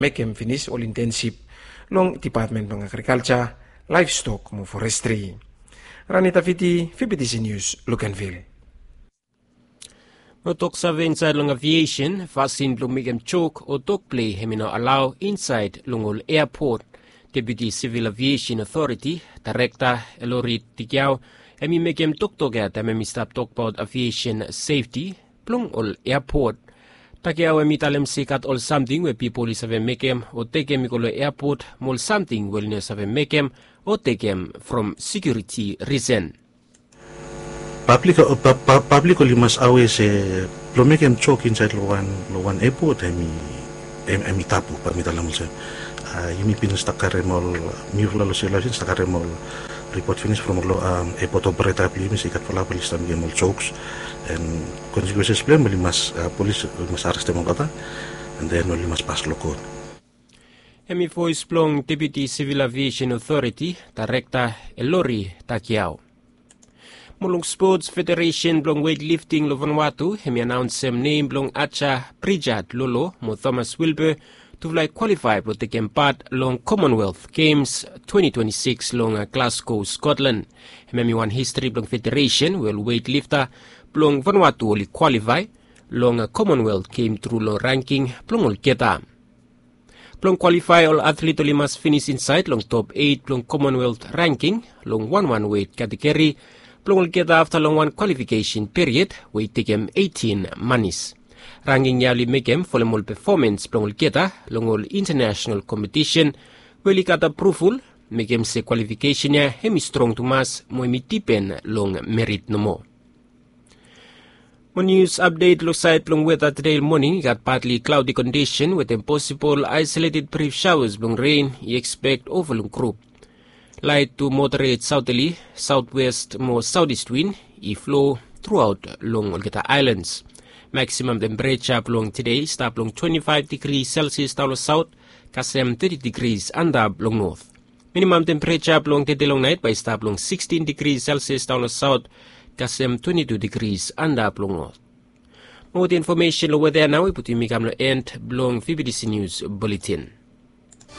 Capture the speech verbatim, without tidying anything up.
Mekem finish all internship long Department ng Agriculture, Livestock mo Forestry. Ranita Fiti, F B T C News, Lucanville. Motok sa inside long aviation, vaccine blong Mekem choke o tok play hemino allow inside Lungol Airport. Deputy Civil Aviation Authority, Director Elori Tikiao, emi Mekem tok toga tamemi stop talk about aviation safety, plong ol airport. Takiao emi talem sikat all something where people is have Mekem o takem mikolo airport, mol something wellness have Mekem o takem from security reason. Public uh, pu public limas always eh lo Mekem choke inside lo one lo one airport emi emi tapu pamitalam sa yumi pinus takaremol mirla lo sila sin takaremol report finish from lo um airport operator pli sikat pala polis tam gemol chokes and consequences plan limas uh, police limas arrest mo kata and then no limas pas lo code. Emi voice plong Deputy Civil Aviation Authority Director Elori Takiao. Mulong Sports Federation blong weightlifting lo Vanuatu hemi announce sem name blong Acha Prijat Lolo mo Thomas Wilbur to fly qualify for taking part long Commonwealth Games twenty twenty-six long Glasgow, Scotland. Hemi one history blong Federation well weightlifter blong Vanuatu oli qualify long Commonwealth came through lo ranking blong ol keta. Blong qualify all athlete oli must finish inside long top eight blong Commonwealth ranking long one one weight category. Blong ol keta after long one qualification period weight takem eighteen manis. Ranking yali Mekem for all performance blong ol keta long all international competition weli kata approval Mekem se qualification ya hemi strong to mas mo emi tipen long merit no mo. One news update lo side long weather today morning got partly cloudy condition with possible isolated brief showers blong rain you expect over long group. Light to moderate southerly, southwest more southeast wind e flow throughout long Olgeta Islands. Maximum temperature long today start long twenty-five degrees Celsius down south, kasem thirty degrees under long north. Minimum temperature long today long night by start long sixteen degrees Celsius down south, kasem twenty-two degrees under long north. More the information over there now we put in Mikam end blong V B D C News Bulletin.